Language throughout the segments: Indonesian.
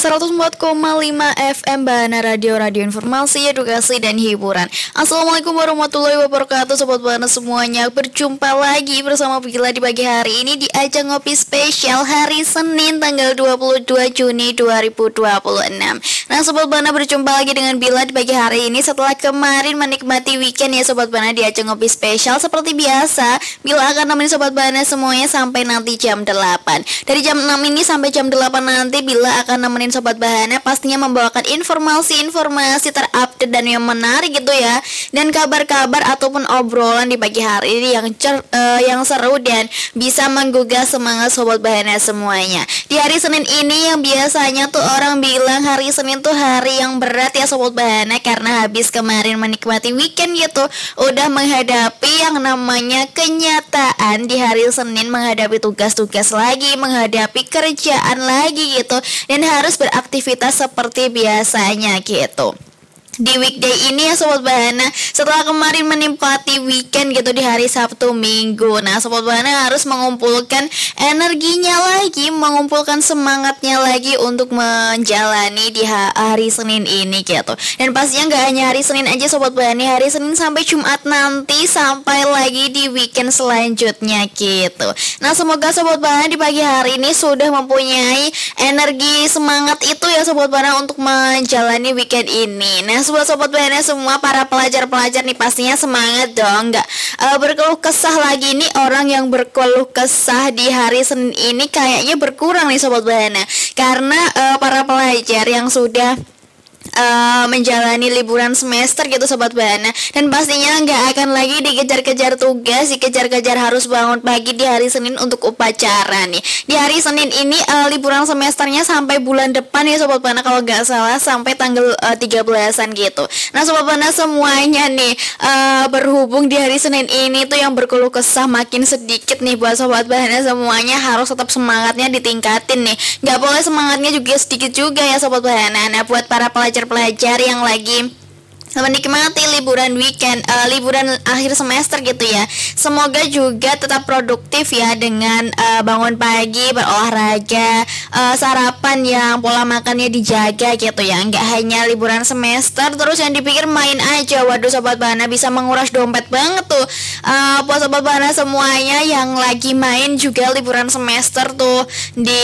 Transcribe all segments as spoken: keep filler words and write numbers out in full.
seratus empat koma lima F M Bahana Radio, radio informasi, edukasi, dan hiburan. Assalamualaikum warahmatullahi wabarakatuh, Sobat Bahana semuanya. Berjumpa lagi bersama Bila di pagi hari ini di ajang ngopi spesial hari Senin tanggal dua puluh dua Juni dua ribu dua puluh enam. Nah, Sobat Bahana, berjumpa lagi dengan Bila di pagi hari ini setelah kemarin menikmati weekend ya Sobat Bahana di ajang ngopi spesial. Seperti biasa, Bila akan nemenin Sobat Bahana semuanya sampai nanti jam delapan. Dari jam enam ini sampai jam delapan nanti Bila akan nemenin Sobat Bahana pastinya membawakan informasi-informasi terupdate dan yang menarik gitu ya, dan kabar-kabar ataupun obrolan di pagi hari ini yang cer, uh, yang seru dan bisa menggugah semangat Sobat Bahana semuanya. Di hari Senin ini yang biasanya tuh orang bilang hari Senin tuh hari yang berat ya Sobat Bahana, karena habis kemarin menikmati weekend gitu, udah menghadapi yang namanya kenyataan di hari Senin, menghadapi tugas-tugas lagi, menghadapi kerjaan lagi gitu, dan harus beraktivitas seperti biasanya gitu di weekday ini ya Sobat Bahana. Setelah kemarin menikmati weekend gitu di hari Sabtu Minggu, nah Sobat Bahana harus mengumpulkan energinya lagi, mengumpulkan semangatnya lagi untuk menjalani di hari Senin ini gitu. Dan pastinya nggak hanya hari Senin aja Sobat Bahana, hari Senin sampai Jumat nanti, sampai lagi di weekend selanjutnya gitu. Nah, semoga Sobat Bahana di pagi hari ini sudah mempunyai energi semangat itu ya Sobat Bahana untuk menjalani weekend ini. Nah, buat Sobat Bahana semua, para pelajar-pelajar nih pastinya semangat dong, nggak uh, berkeluh kesah lagi nih. Orang yang berkeluh kesah di hari Senin ini kayaknya berkurang nih Sobat Bahana, karena uh, para pelajar yang sudah Uh, menjalani liburan semester gitu Sobat Bahana, dan pastinya nggak akan lagi dikejar-kejar tugas, dikejar-kejar harus bangun pagi di hari Senin untuk upacara nih. Di hari Senin ini uh, liburan semesternya sampai bulan depan ya Sobat Bahana, kalau nggak salah sampai tanggal uh, tiga belasan gitu. Nah Sobat Bahana semuanya nih uh, berhubung di hari Senin ini tuh yang berkeluh kesah makin sedikit nih. Buat Sobat Bahana semuanya harus tetap semangatnya ditingkatin nih, nggak boleh semangatnya juga sedikit juga ya Sobat Bahana. Nah, buat para pelajar pelajar yang lagi menikmati liburan weekend, uh, liburan akhir semester gitu ya, semoga juga tetap produktif ya, dengan uh, bangun pagi, berolahraga, uh, sarapan yang pola makannya dijaga gitu ya. Nggak hanya liburan semester terus yang dipikir main aja. Waduh Sobat Bahana, bisa menguras dompet banget tuh. uh, Buat Sobat Bahana semuanya yang lagi main juga liburan semester tuh di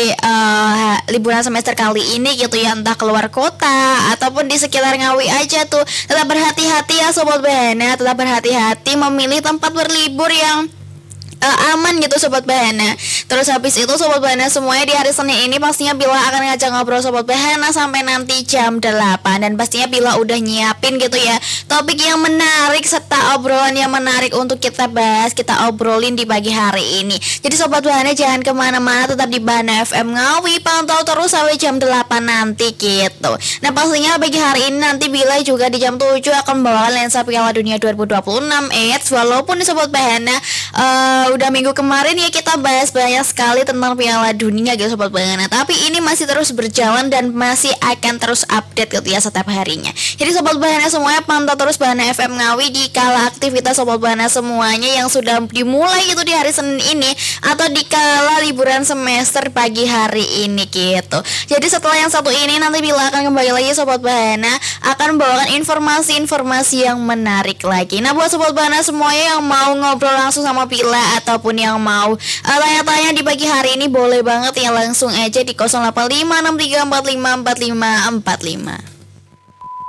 uh, liburan semester kali ini gitu ya, entah keluar kota ataupun di sekitar Ngawi aja tuh, tetap berhati-hati ya Sobat Bahana, tetap berhati-hati memilih tempat berlibur yang Uh, aman gitu Sobat Bahana. Terus habis itu Sobat Bahana semuanya di hari Senin ini pastinya Bila akan ngajak ngobrol Sobat Bahana sampai nanti jam delapan, dan pastinya Bila udah nyiapin gitu ya topik yang menarik serta obrolan yang menarik untuk kita bahas, kita obrolin di pagi hari ini. Jadi Sobat Bahana jangan kemana-mana, tetap di Bahana F M Ngawi, pantau terus sampai jam delapan nanti gitu. Nah, pastinya pagi hari ini nanti Bila juga di jam tujuh akan membawa lensa Piala Dunia dua ribu dua puluh enam. Eits, walaupun nih Sobat Bahana uh, udah minggu kemarin ya kita bahas banyak sekali tentang Piala Dunia gitu Sobat Bahana, tapi ini masih terus berjalan dan masih akan terus update gitu ya setiap harinya. Jadi Sobat Bahana semuanya pantau terus Bahana F M Ngawi di kala aktivitas Sobat Bahana semuanya yang sudah dimulai gitu di hari Senin ini, atau di kala liburan semester pagi hari ini gitu. Jadi setelah yang satu ini nanti Bila akan kembali lagi Sobat Bahana, akan membawakan informasi-informasi yang menarik lagi. Nah, buat Sobat Bahana semuanya yang mau ngobrol langsung sama Bila ataupun yang mau uh, tanya-tanya di pagi hari ini, boleh banget ya langsung aja di nol delapan lima enam tiga empat lima empat lima empat lima.